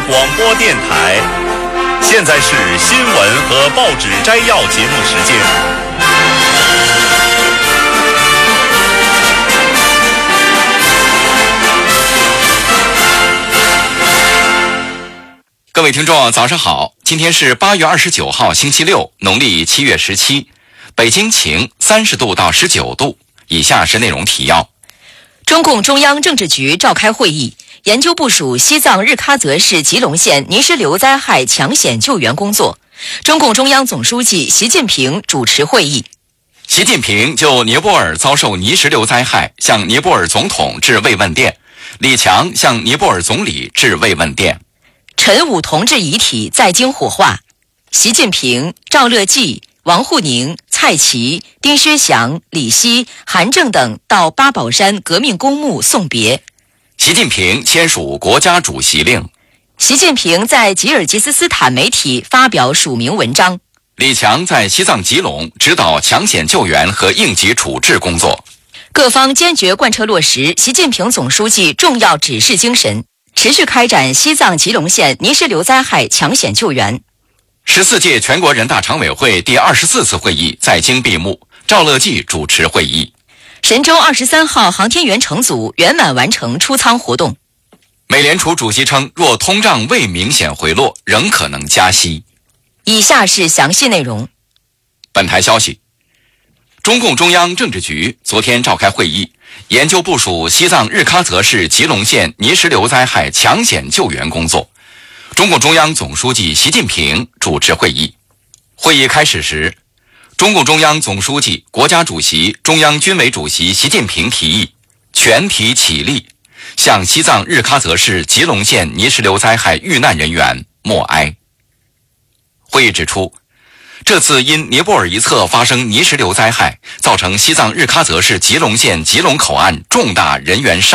广播电台。现在是新闻和报纸摘要节目时间。 各位听众早上好，今天是8月29号星期六，农历7月17，北京晴，30度到19度。以下是内容提要。 中共中央政治局召开会议，研究部署西藏日喀则市吉隆县泥石流灾害抢险救援工作。中共中央总书记习近平主持会议。 习近平就尼泊尔遭受泥石流灾害向尼泊尔总统致慰问电，李强向尼泊尔总理致慰问电。 陈武同志遗体在京火化，习近平、赵乐际、王沪宁、蔡奇、丁薛祥、李希、韩正等到八宝山革命公墓送别。 习近平签署国家主席令。 习近平在吉尔吉斯斯坦媒体发表署名文章。 李强在西藏吉隆指导抢险救援和应急处置工作。 各方坚决贯彻落实习近平总书记重要指示精神，持续开展西藏吉隆县泥石流灾害抢险救援。 14届全国人大常委会第24次会议在京闭幕，赵乐际主持会议。 神舟23号航天员乘组圆满完成出舱活动。 美联储主席称，若通胀未明显回落，仍可能加息。 以下是详细内容。 本台消息，中共中央政治局昨天召开会议，研究部署西藏日喀则市吉隆县泥石流灾害抢险救援工作。中共中央总书记习近平主持会议。会议开始时，中共中央总书记、国家主席、中央军委主席习近平提议全体起立，向西藏日喀则市吉隆县泥石流灾害遇难人员默哀。会议指出，这次因尼泊尔一侧发生泥石流灾害，造成西藏日喀则市吉隆县吉隆口岸重大人员伤